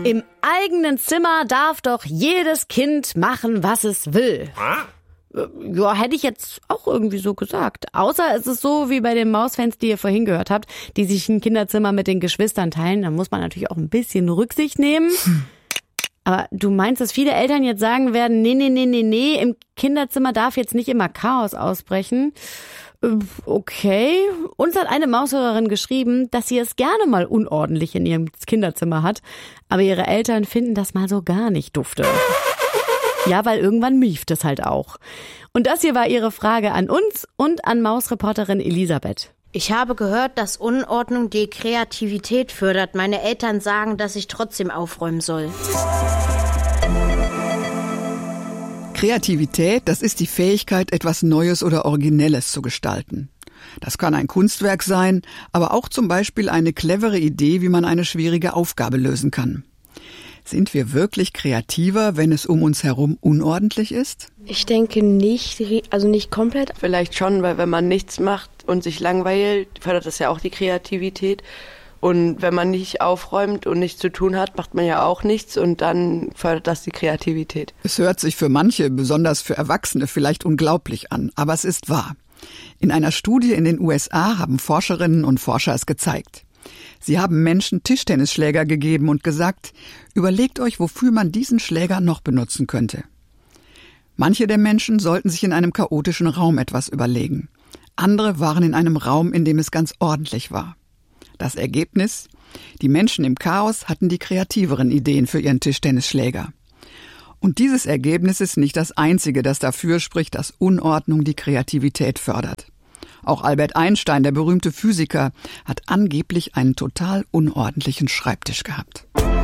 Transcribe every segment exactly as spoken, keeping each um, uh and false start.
Im eigenen Zimmer darf doch jedes Kind machen, was es will. Ja, hätte ich jetzt auch irgendwie so gesagt. Außer es ist so wie bei den Mausfans, die ihr vorhin gehört habt, die sich ein Kinderzimmer mit den Geschwistern teilen. Da muss man natürlich auch ein bisschen Rücksicht nehmen. Aber du meinst, dass viele Eltern jetzt sagen werden, nee, nee, nee, nee, nee, im Kinderzimmer darf jetzt nicht immer Chaos ausbrechen. Okay. Uns hat eine Maushörerin geschrieben, dass sie es gerne mal unordentlich in ihrem Kinderzimmer hat, aber ihre Eltern finden das mal so gar nicht dufte. Ja, weil irgendwann mieft es halt auch. Und das hier war ihre Frage an uns und an Mausreporterin Elisabeth. Ich habe gehört, dass Unordnung die Kreativität fördert. Meine Eltern sagen, dass ich trotzdem aufräumen soll. Kreativität, das ist die Fähigkeit, etwas Neues oder Originelles zu gestalten. Das kann ein Kunstwerk sein, aber auch zum Beispiel eine clevere Idee, wie man eine schwierige Aufgabe lösen kann. Sind wir wirklich kreativer, wenn es um uns herum unordentlich ist? Ich denke nicht, also nicht komplett. Vielleicht schon, weil wenn man nichts macht und sich langweilt, fördert das ja auch die Kreativität. Und wenn man nicht aufräumt und nichts zu tun hat, macht man ja auch nichts und dann fördert das die Kreativität. Es hört sich für manche, besonders für Erwachsene, vielleicht unglaublich an, aber es ist wahr. In einer Studie in den U S A haben Forscherinnen und Forscher es gezeigt. Sie haben Menschen Tischtennisschläger gegeben und gesagt, überlegt euch, wofür man diesen Schläger noch benutzen könnte. Manche der Menschen sollten sich in einem chaotischen Raum etwas überlegen. Andere waren in einem Raum, in dem es ganz ordentlich war. Das Ergebnis? Die Menschen im Chaos hatten die kreativeren Ideen für ihren Tischtennisschläger. Und dieses Ergebnis ist nicht das einzige, das dafür spricht, dass Unordnung die Kreativität fördert. Auch Albert Einstein, der berühmte Physiker, hat angeblich einen total unordentlichen Schreibtisch gehabt.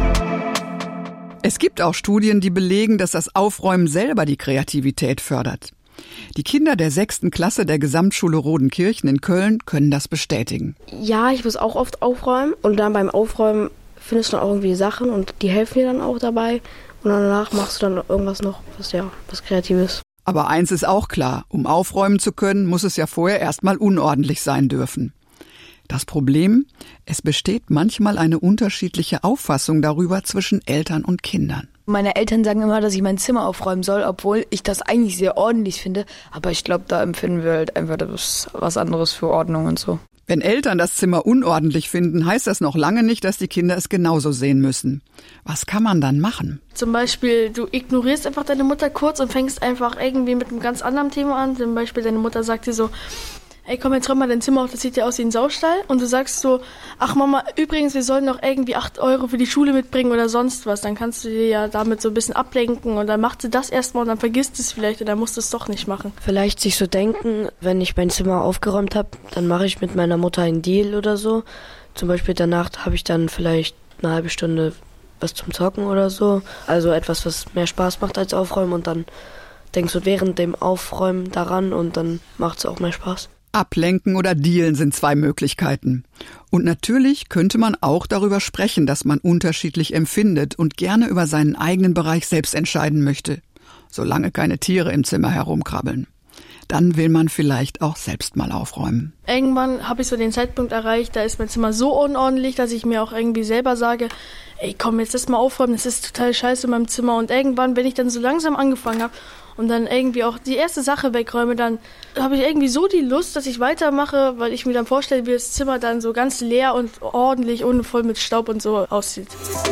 Es gibt auch Studien, die belegen, dass das Aufräumen selber die Kreativität fördert. Die Kinder der sechsten Klasse der Gesamtschule Rodenkirchen in Köln können das bestätigen. Ja, ich muss auch oft aufräumen und dann beim Aufräumen findest du dann auch irgendwie Sachen und die helfen dir dann auch dabei und danach machst du dann irgendwas noch, was ja, was Kreatives. Aber eins ist auch klar, um aufräumen zu können, muss es ja vorher erstmal unordentlich sein dürfen. Das Problem, es besteht manchmal eine unterschiedliche Auffassung darüber zwischen Eltern und Kindern. Meine Eltern sagen immer, dass ich mein Zimmer aufräumen soll, obwohl ich das eigentlich sehr ordentlich finde. Aber ich glaube, da empfinden wir halt einfach das was anderes für Ordnung und so. Wenn Eltern das Zimmer unordentlich finden, heißt das noch lange nicht, dass die Kinder es genauso sehen müssen. Was kann man dann machen? Zum Beispiel, du ignorierst einfach deine Mutter kurz und fängst einfach irgendwie mit einem ganz anderen Thema an. Zum Beispiel, deine Mutter sagt dir so, ey, komm, jetzt räum mal dein Zimmer auf, das sieht ja aus wie ein Saustall. Und du sagst so, ach Mama, übrigens, wir sollen noch irgendwie acht Euro für die Schule mitbringen oder sonst was. Dann kannst du dir ja damit so ein bisschen ablenken und dann macht sie das erstmal und dann vergisst es vielleicht und dann musst du es doch nicht machen. Vielleicht sich so denken, wenn ich mein Zimmer aufgeräumt habe, dann mache ich mit meiner Mutter einen Deal oder so. Zum Beispiel danach habe ich dann vielleicht eine halbe Stunde was zum Zocken oder so. Also etwas, was mehr Spaß macht als Aufräumen und dann denkst du während dem Aufräumen daran und dann macht es auch mehr Spaß. Ablenken oder dealen sind zwei Möglichkeiten. Und natürlich könnte man auch darüber sprechen, dass man unterschiedlich empfindet und gerne über seinen eigenen Bereich selbst entscheiden möchte, solange keine Tiere im Zimmer herumkrabbeln. Dann will man vielleicht auch selbst mal aufräumen. Irgendwann habe ich so den Zeitpunkt erreicht, da ist mein Zimmer so unordentlich, dass ich mir auch irgendwie selber sage, ey komm, jetzt lass mal aufräumen, das ist total scheiße in meinem Zimmer. Und irgendwann, wenn ich dann so langsam angefangen habe und dann irgendwie auch die erste Sache wegräume, dann habe ich irgendwie so die Lust, dass ich weitermache, weil ich mir dann vorstelle, wie das Zimmer dann so ganz leer und ordentlich und voll mit Staub und so aussieht.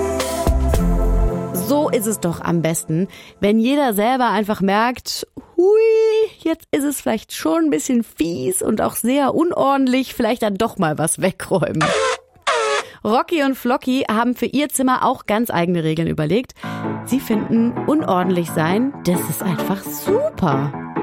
So ist es doch am besten, wenn jeder selber einfach merkt, hui, jetzt ist es vielleicht schon ein bisschen fies und auch sehr unordentlich, vielleicht dann doch mal was wegräumen. Rocky und Flocky haben für ihr Zimmer auch ganz eigene Regeln überlegt. Sie finden, unordentlich sein, das ist einfach super.